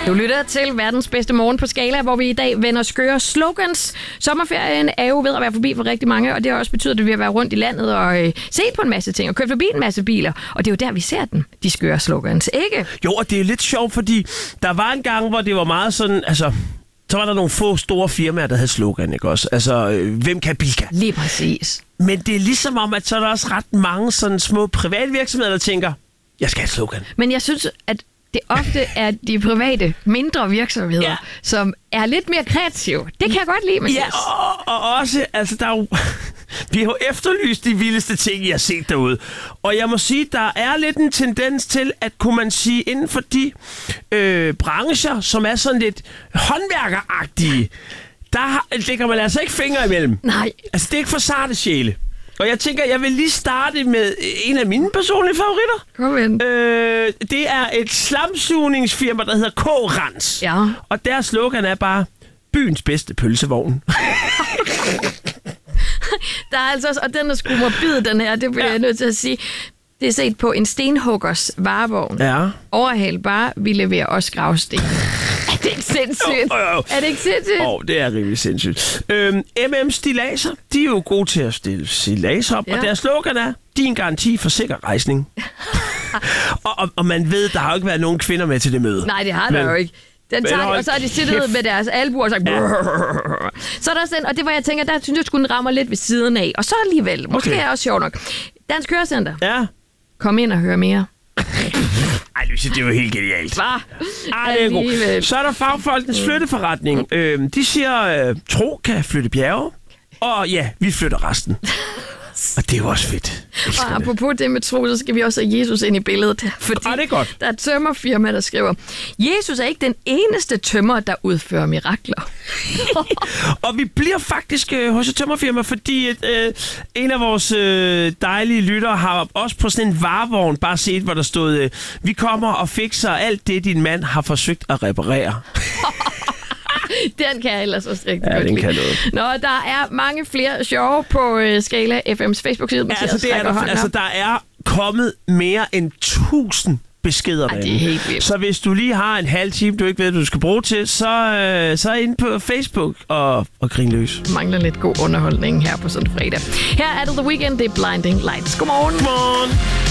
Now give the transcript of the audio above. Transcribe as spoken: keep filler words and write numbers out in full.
Du lytter til verdens bedste morgen på Skala, hvor vi i dag vender skøre slogans. Sommerferien er jo ved at være forbi for rigtig mange, og det har også betydet, at vi har været rundt i landet og øh, set på en masse ting og kørt forbi en masse biler. Og det er jo der, vi ser den, de skøre slogans, ikke? Jo, og det er lidt sjovt, fordi der var en gang, hvor det var meget sådan, altså... Så var der nogle få store firmaer, der havde slogan, ikke også? Altså, øh, hvem kan Bilka? Lige præcis. Men det er ligesom om, at så er der også ret mange sådan små private virksomheder, der tænker, jeg skal have et slogan. Men jeg synes, at det ofte er de private, mindre virksomheder, ja. som er lidt mere kreative. Det kan jeg godt lide, Mathias. Ja, og, og også, altså, der er jo... Vi har jo efterlyst de vildeste ting, jeg har set derude. Og jeg må sige, der er lidt en tendens til, at kunne man sige, inden for de øh, brancher, som er sådan lidt håndværkeragtige, der lægger man altså ikke fingre imellem. Nej. Altså, det er ikke for sarte sjæle. Og jeg tænker, jeg vil lige starte med en af mine personlige favoritter. Kom ind. Øh, det er et slamsugningsfirma, der hedder K-Rens. Ja. Og deres slogan er bare, byens bedste pølsevogn. Der er altså også, og den er sgu morbid, den her, det bliver ja. jeg nødt til at sige. Det er set på en stenhuggers varevogn. Ja. Overhal bare, vi leverer også gravsten. Er det ikke sindssygt? Oh, oh, oh. Er det ikke sindssygt? Åh, oh, det er rimelig sindssygt. Øhm, M M Stillaser, de er jo gode til at stille stillaser op, ja. og deres slogan er, din garanti for sikker rejsning. og, og, og man ved, der har jo ikke været nogen kvinder med til det møde. Nej, det har der Men, jo ikke. Den tager de, og så har de siddet ud med deres albuer og sagt... Ja. Så er der sådan, og det var jeg tænker, der synes jeg, skulle den rammer lidt ved siden af. Og så alligevel, måske okay. er også sjovt nok. Dansk Kørecenter. Ja. Kom ind og hør mere. Ej, Louise, det er jo helt genialt. Hva? Ej, det er god. Så er der fagfolkens mm. flytteforretning. Øhm, de siger, øh, tro kan flytte bjerge. Og ja, vi flytter resten. Og det er jo også fedt. Og apropos det med tro, så skal vi også have Jesus ind i billedet her. Fordi ah, det er godt. Der er et tømmerfirma, der skriver, Jesus er ikke den eneste tømrer, der udfører mirakler. Og vi bliver faktisk øh, hos et tømmerfirma, fordi et, øh, en af vores øh, dejlige lyttere har også på sådan en varevogn bare set, hvor der stod, øh, vi kommer og fikser alt det, din mand har forsøgt at reparere. Den kan jeg ellers også rigtig ja, godt den lide. Kan noget. Nå, der er mange flere sjove på uh, Skala F M's Facebook-side. Ja, altså, det er der, altså, der er kommet mere end tusind beskeder derinde. Det er helt vildt. Så hvis du lige har en halv time, du ikke ved, hvad du skal bruge til, så, øh, så er ind på Facebook og, og grin løs. Mangler lidt god underholdning her på sådan en fredag. Her er det The Weeknd, det er Blinding Lights. Godmorgen. Godmorgen.